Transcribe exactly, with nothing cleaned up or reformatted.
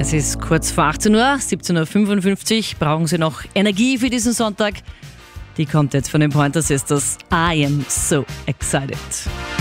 Es ist kurz vor achtzehn Uhr, siebzehn Uhr fünfundfünfzig. Brauchen Sie noch Energie für diesen Sonntag? Die kommt jetzt von den Pointer Sisters. I am so excited.